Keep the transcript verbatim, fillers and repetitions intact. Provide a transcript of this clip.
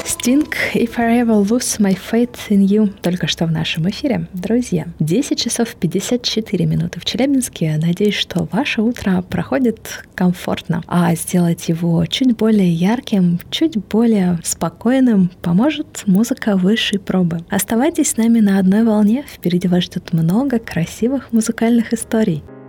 Sting «If I Ever Lose My Faith in You» только что в нашем эфире. Друзья, десять часов пятьдесят четыре минуты в Челябинске. Надеюсь, что ваше утро проходит комфортно, а сделать его чуть более ярким, чуть более спокойным поможет музыка высшей пробы. Оставайтесь с нами на одной волне, впереди вас ждет много красивых музыкальных историй.